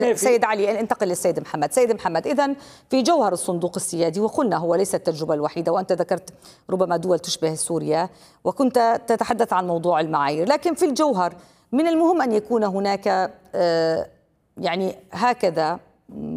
سيد علي، انتقل للسيد محمد. سيد محمد، إذن في جوهر الصندوق السيادي، وقلنا هو ليس التجربة الوحيدة، وأنت ذكرت ربما دول تشبه سوريا وكنت تتحدث عن موضوع المعايير، لكن في الجوهر من المهم أن يكون هناك يعني هكذا